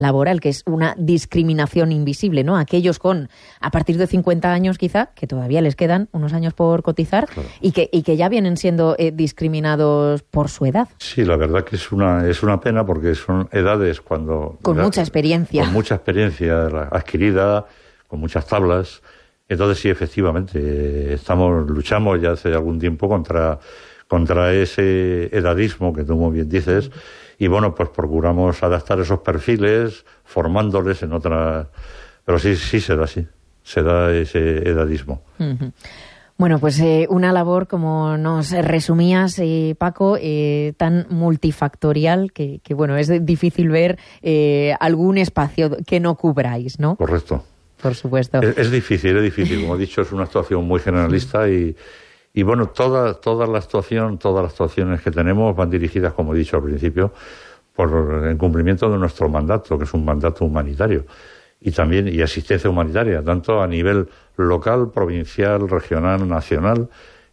laboral, que es una discriminación invisible, ¿no? Aquellos a partir de 50 años quizá, que todavía les quedan unos años por cotizar, claro, y que ya vienen siendo discriminados por su edad. Sí, la verdad que es una pena, porque son edades con mucha experiencia adquirida, con muchas tablas. Entonces sí, efectivamente, luchamos ya hace algún tiempo contra ese edadismo que tú muy bien dices. Y bueno, pues procuramos adaptar esos perfiles, formándoles en otras... Pero sí se da así, se da ese edadismo. Uh-huh. Bueno, pues una labor, como nos resumías, Paco, tan multifactorial que bueno, es difícil ver algún espacio que no cubráis, ¿no? Correcto. Por supuesto. Es difícil. Como he dicho, es una actuación muy generalista y bueno, todas las actuaciones que tenemos van dirigidas, como he dicho al principio, por el cumplimiento de nuestro mandato, que es un mandato humanitario, y asistencia humanitaria, tanto a nivel local, provincial, regional, nacional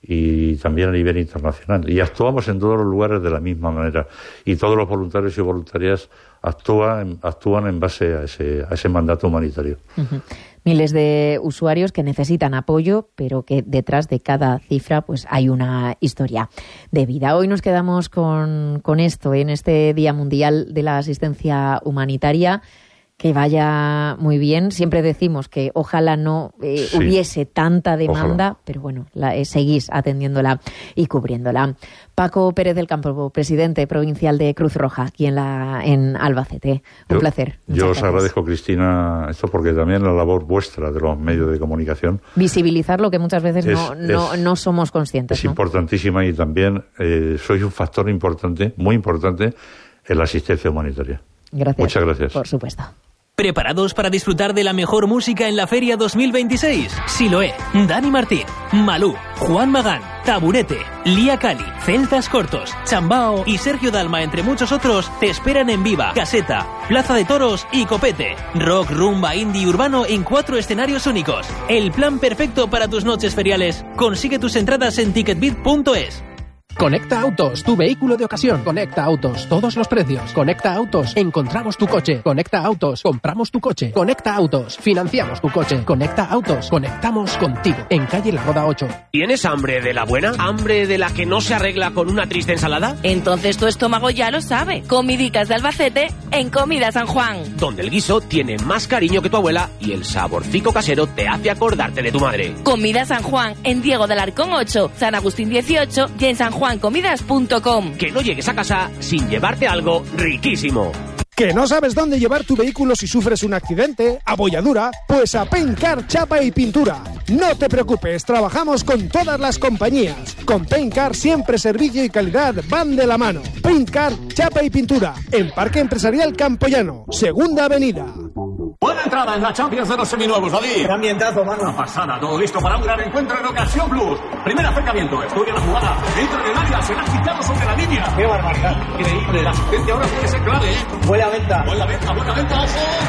y también a nivel internacional. Y actuamos en todos los lugares de la misma manera. Y todos los voluntarios y voluntarias actúan en base a ese mandato humanitario. Uh-huh. Miles de usuarios que necesitan apoyo, pero que detrás de cada cifra pues hay una historia de vida. Hoy nos quedamos con esto, en este Día Mundial de la Asistencia Humanitaria. Que vaya muy bien. Siempre decimos que ojalá no hubiese tanta demanda, ojalá. Pero bueno, seguís atendiéndola y cubriéndola. Paco Pérez del Campo, presidente provincial de Cruz Roja, aquí en Albacete. Un placer. Yo os agradezco, Cristina, esto, porque también la labor vuestra de los medios de comunicación. Visibilizar lo que muchas veces no somos conscientes. Es importantísima, y también sois un factor importante, muy importante, en la asistencia humanitaria. Gracias. Muchas gracias. Por supuesto. ¿Preparados para disfrutar de la mejor música en la Feria 2026? Siloé, Dani Martín, Malú, Juan Magán, Taburete, Lía Cali, Celtas Cortos, Chambao y Sergio Dalma, entre muchos otros, te esperan en Viva, Caseta, Plaza de Toros y Copete. Rock, rumba, indie y urbano en 4 escenarios únicos. El plan perfecto para tus noches feriales. Consigue tus entradas en ticketbit.es. Conecta Autos, tu vehículo de ocasión. Conecta Autos, todos los precios. Conecta Autos, encontramos tu coche. Conecta Autos, compramos tu coche. Conecta Autos, financiamos tu coche. Conecta Autos, conectamos contigo. En calle La Roda 8. ¿Tienes hambre de la buena? ¿Hambre de la que no se arregla con una triste ensalada? Entonces tu estómago ya lo sabe. Comidicas de Albacete en Comida San Juan. Donde el guiso tiene más cariño que tu abuela y el saborcico casero te hace acordarte de tu madre. Comida San Juan en Diego del Arcón 8, San Agustín 18 y en sanjuancomidas.com. Que no llegues a casa sin llevarte algo riquísimo. ¿Que no sabes dónde llevar tu vehículo si sufres un accidente, abolladura? Pues a Paintcar Chapa y Pintura. No te preocupes, trabajamos con todas las compañías. Con Paintcar siempre servicio y calidad van de la mano. Paintcar Chapa y Pintura, en Parque Empresarial Campoyano, Segunda Avenida. Buena entrada en la Champions de los seminuevos, David. Qué ambientazo, mano. Una pasada, todo listo para un gran encuentro en Ocasión Plus. Primer acercamiento, estudia la jugada, entra en el área, se la ha quitado sobre la línea. Qué barbaridad. Increíble, la asistencia ahora puede ser clave, ¿eh? Buena venta. Buena venta, buena venta.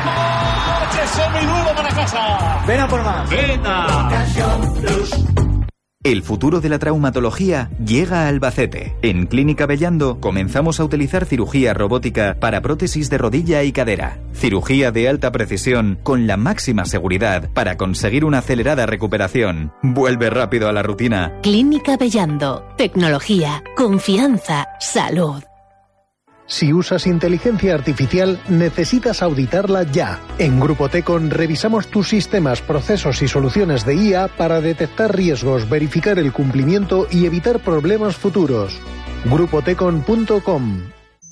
¡Ojo! ¡Coche seminuevo para casa! Ven a por más. ¡Venta! Ocasión Plus. El futuro de la traumatología llega a Albacete. En Clínica Bellando comenzamos a utilizar cirugía robótica para prótesis de rodilla y cadera. Cirugía de alta precisión con la máxima seguridad para conseguir una acelerada recuperación. Vuelve rápido a la rutina. Clínica Bellando. Tecnología, confianza, salud. Si usas inteligencia artificial, necesitas auditarla ya. En Grupo Tecon revisamos tus sistemas, procesos y soluciones de IA para detectar riesgos, verificar el cumplimiento y evitar problemas futuros. Grupotecon.com.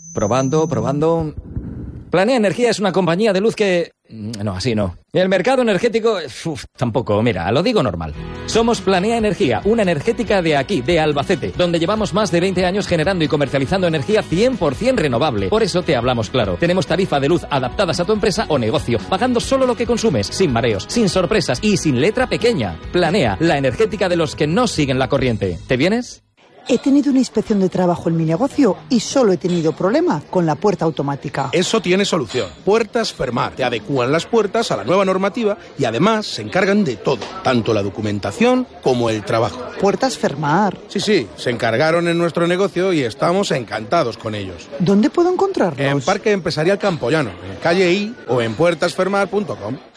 Probando. Planea Energía es una compañía de luz que... No, así no. Y el mercado energético... tampoco, mira, lo digo normal. Somos Planea Energía, una energética de aquí, de Albacete, donde llevamos más de 20 años generando y comercializando energía 100% renovable. Por eso te hablamos claro. Tenemos tarifa de luz adaptadas a tu empresa o negocio, pagando solo lo que consumes, sin mareos, sin sorpresas y sin letra pequeña. Planea, la energética de los que no siguen la corriente. ¿Te vienes? He tenido una inspección de trabajo en mi negocio y solo he tenido problema con la puerta automática. Eso tiene solución. Puertas Fermar. Te adecúan las puertas a la nueva normativa y además se encargan de todo, tanto la documentación como el trabajo. Puertas Fermar. Sí, se encargaron en nuestro negocio y estamos encantados con ellos. ¿Dónde puedo encontrarlos? En Parque Empresarial Campoyano, en calle I o en puertasfermar.com.